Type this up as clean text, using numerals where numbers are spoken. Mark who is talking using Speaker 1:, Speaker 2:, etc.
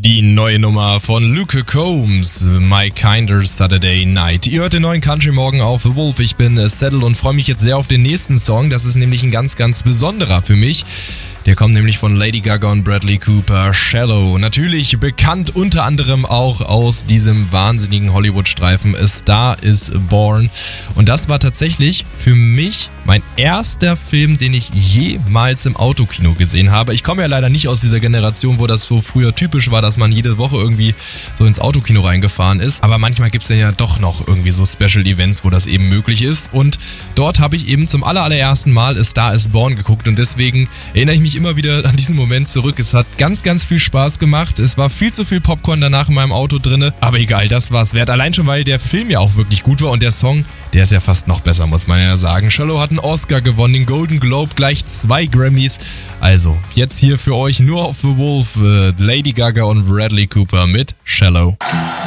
Speaker 1: Die neue Nummer von Luke Combs, My Kinder Saturday Night. Ihr hört den neuen Country Morgen auf The Wolf. Ich bin Saddle und freue mich jetzt sehr auf den nächsten Song. Das ist nämlich ein ganz, ganz besonderer für mich. Der kommt nämlich von Lady Gaga und Bradley Cooper, Shallow. Natürlich bekannt unter anderem auch aus diesem wahnsinnigen Hollywood-Streifen A Star is Born. Und das war tatsächlich für mich mein erster Film, den ich jemals im Autokino gesehen habe. Ich komme ja leider nicht aus dieser Generation, wo das so früher typisch war, dass man jede Woche irgendwie so ins Autokino reingefahren ist. Aber manchmal gibt es ja doch noch irgendwie so Special Events, wo das eben möglich ist. Und dort habe ich eben zum allerersten Mal A Star is Born geguckt. Und deswegen erinnere ich mich immer wieder an diesen Moment zurück. Es hat ganz, ganz viel Spaß gemacht. Es war viel zu viel Popcorn danach in meinem Auto drinne. Aber egal, das war's wert. Allein schon, weil der Film ja auch wirklich gut war und der Song, der ist ja fast noch besser, muss man ja sagen. Shallow hat einen Oscar gewonnen, den Golden Globe, gleich 2 Grammys. Also, jetzt hier für euch nur auf The Wolf, Lady Gaga und Bradley Cooper mit Shallow.